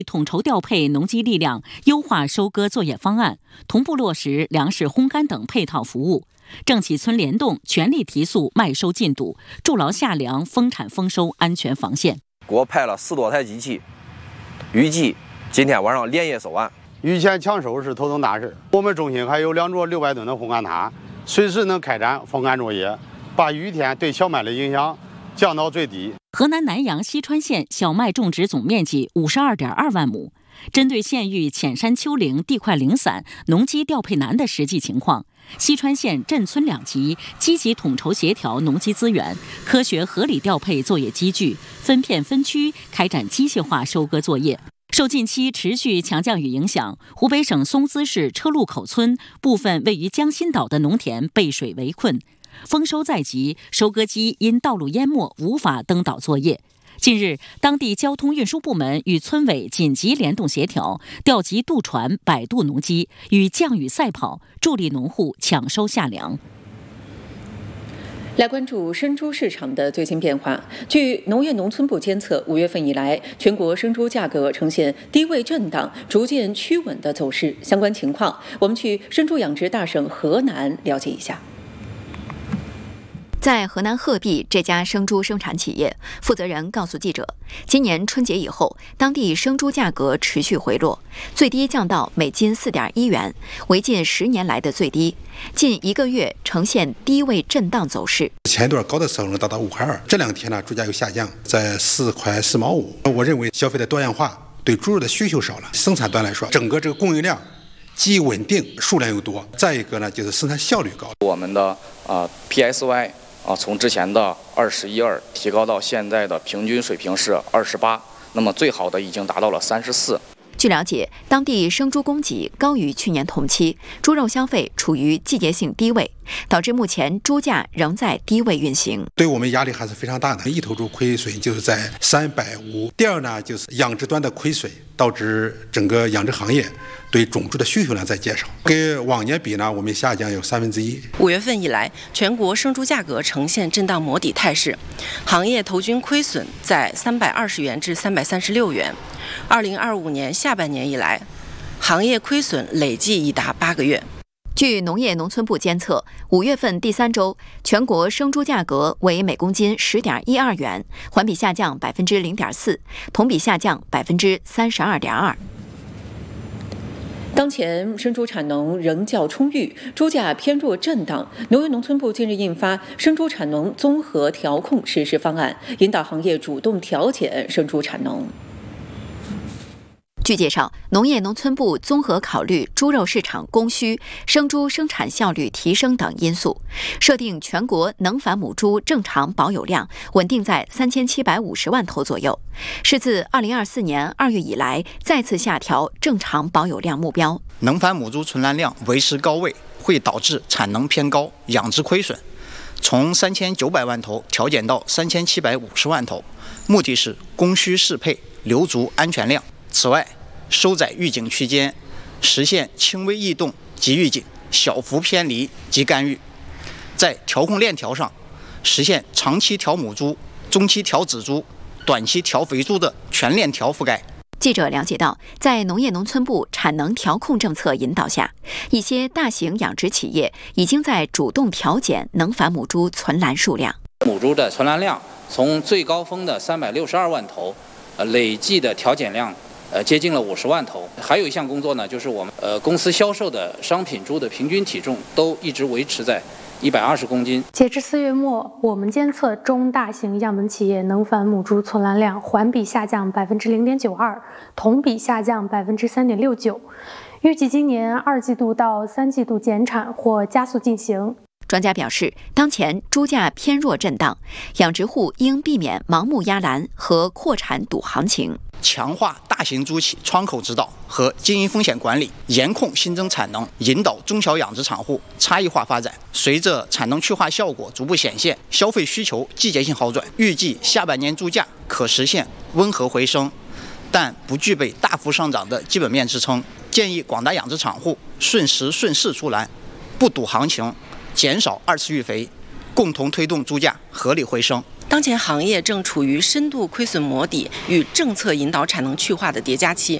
统筹调配农机力量，优化收割作业方案，同步落实粮食烘干等配套服务。郑启村联动，全力提速麦收进度，筑牢夏粮丰产丰收安全防线。 给我派了10多台机器，预计今天晚上连夜收完。 预前抢收是头等大事。我们中心还有2座600吨的烘干塔，随时能开展风干作业，把雨天对小麦的影响降到最低。 河南南阳西川县小麦种植总面积52.2万亩。针对县域浅山丘陵地块零散、农机调配难的实际情况，西川县镇村2级积极统筹协调农机资源，科学合理调配作业机具，分片分区开展机械化收割作业。受近期持续强降雨影响，湖北省松滋市车路口村部分位于江心岛的农田被水围困，丰收在即，收割机因道路淹没无法登岛作业。近日，当地交通运输部门与村委紧急联动协调，调集渡船100渡农机，与降雨赛跑，助力农户抢收夏粮。 来关注生猪市场的最新变化。据农业农村部监测，5月份以来，全国生猪价格呈现低位震荡、逐渐趋稳的走势。相关情况，我们去生猪养殖大省河南了解一下。 在河南鹤壁这家生猪生产企业，负责人告诉记者，今年春节以后，当地生猪价格持续回落，最低降到每斤4.1元，为近10年来的最低。近1个月呈现低位震荡走势。 前一段高的时候能达到5.2块，这2天呢猪价又下降，在4块4毛5。我认为消费的多样化，对猪肉的需求少了。生产端来说，整个这个供应量既稳定，数量又多。再一个呢，就是生产效率高。 我们的PSY。从之前的21.2提高到现在的平均水平是28，那么最好的已经达到了34。 据了解，当地生猪供给高于去年同期，猪肉消费处于季节性低位，导致目前猪价仍在低位运行。 对我们压力还是非常大的，一头猪亏损就是在350。第二呢，就是养殖端的亏损，导致整个养殖行业对种猪的需求量在减少，跟往年比呢，我们下降有1/3。 5月份以来，全国生猪价格呈现震荡磨底态势，行业头均亏损在320元至336元。2025年下半年以来，行业亏损累计已达8个月。 据农业农村部监测，5月份第3周，全国生猪价格为每公斤10.12元，环比下降0.4%，同比下降32.2%。 当前生猪产能仍较充裕，猪价偏弱震荡。农业农村部近日印发《生猪产能综合调控实施方案》，引导行业主动调减生猪产能。 据介绍，农业农村部综合考虑猪肉市场供需、生猪生产效率提升等因素，设定全国能繁母猪正常保有量稳定在3750万头左右，是自2024年2月以来再次下调正常保有量目标。 能繁母猪存栏量维持高位，会导致产能偏高，养殖亏损，从3900万头调减到3750万头，目的是供需适配，留足安全量。此外，收窄预警区间，实现轻微异动即预警，小幅偏离即干预。在调控链条上，实现长期调母猪、中期调仔猪、短期调肥猪的全链条覆盖。 记者了解到，在农业农村部产能调控政策引导下，一些大型养殖企业已经在主动调减能繁母猪存栏数量。 母猪的存栏量从最高峰的362万头，累计的调减量接近了50万头。还有一项工作呢，就是我们公司销售的商品猪的平均体重都一直维持在120公斤。 截至4月末，我们监测中大型样本企业能繁母猪存栏量环比下降0.92%，同比下降3.69%。预计今年2季度到3季度减产或加速进行。 专家表示，当前猪价偏弱震荡，养殖户应避免盲目压栏和扩产赌行情， 强化大型猪企窗口指导和经营风险管理，严控新增产能，引导中小养殖场户差异化发展。随着产能去化效果逐步显现，消费需求季节性好转，预计下半年猪价可实现温和回升，但不具备大幅上涨的基本面支撑。建议广大养殖场户顺时顺势出栏，不赌行情，减少2次育肥，共同推动猪价合理回升。 当前行业正处于深度亏损磨底与政策引导产能去化的叠加期。